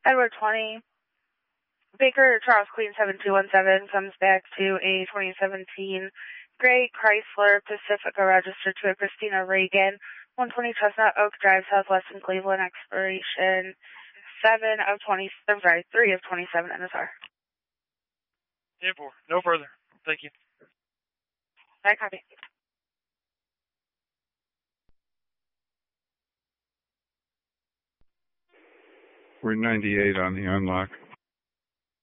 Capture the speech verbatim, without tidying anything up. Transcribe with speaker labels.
Speaker 1: Edward twenty. Baker Charles Queen seven two one seven comes back to a twenty seventeen gray Chrysler Pacifica registered to a Christina Reagan, one twenty Chestnut Oak Drive, Southwest in Cleveland, expiration seven of twenty. I'm sorry, three of twenty-seven N S R.
Speaker 2: ten four. No further. Thank you.
Speaker 1: I copy.
Speaker 3: We're ninety-eight on the unlock.